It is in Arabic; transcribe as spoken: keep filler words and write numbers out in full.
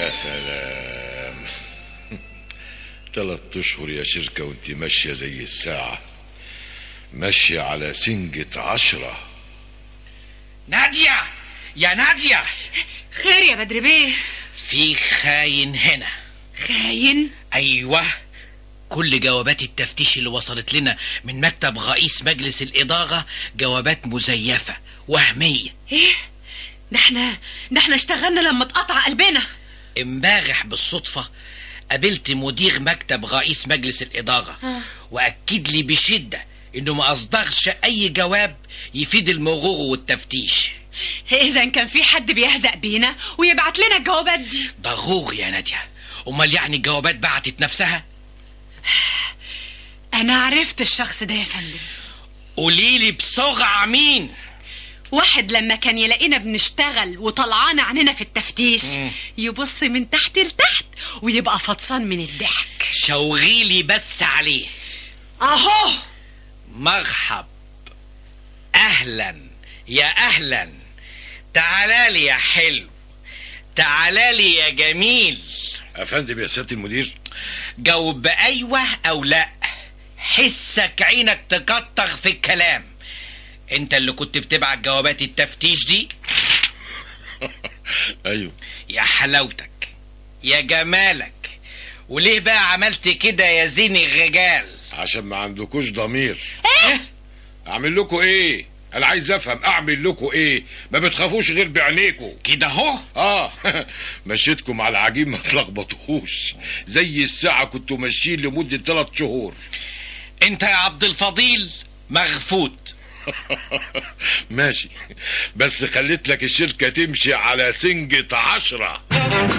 يا سلام، ثلاث اشهر يا شركة وانت ماشية زي الساعة، ماشية على سنجة عشرة. نادية يا نادية. خير يا بدر بيه؟ في خاين هنا. خاين؟ ايوه، كل جوابات التفتيش اللي وصلت لنا من مكتب رئيس مجلس الإدارة جوابات مزيفة وهمية. ايه ده؟ احنا ده احنا اشتغلنا لما اتقطع قلبنا. امبارح بالصدفة قابلت مدير مكتب رئيس مجلس الإدارة آه. وأكد لي بشدة انه ما اصدرش اي جواب يفيد المرور والتفتيش. اذا كان في حد بيهزأ بينا ويبعت لنا الجوابات دي. ضرور يا نادية، امال يعني الجوابات بعتت نفسها؟ انا عرفت الشخص ده يا فندم. قوليلي بسرعة مين؟ واحد لما كان يلاقينا بنشتغل وطلعان عننا في التفتيش م. يبص من تحت لتحت ويبقى فطسان من الضحك. شاوريلي بس عليه. اهو. مرحب، اهلا يا اهلا، تعالالي يا حلو، تعالالي يا جميل. افندم يا سيادة المدير. جاوب بايوه او لا، حسك عينك تكتر في الكلام. انت اللي كنت بتبعت جوابات التفتيش دي؟ ايوه. يا حلاوتك، يا جمالك، وليه بقى عملت كده يا زين الرجال؟ عشان ما عندكوش ضمير. ايه؟ اعمل لكم ايه؟ انا عايز افهم اعمل لكم ايه؟ ما بتخافوش غير بعينيكم كده اهو. اه مشيتكم على العجين ما تلخبطوش، زي الساعة كنتوا ماشيين لمدة ثلاث شهور. انت يا عبد الفضيل مغفوت. ماشي، بس خليت لك الشركة تمشي على سنجة عشرة.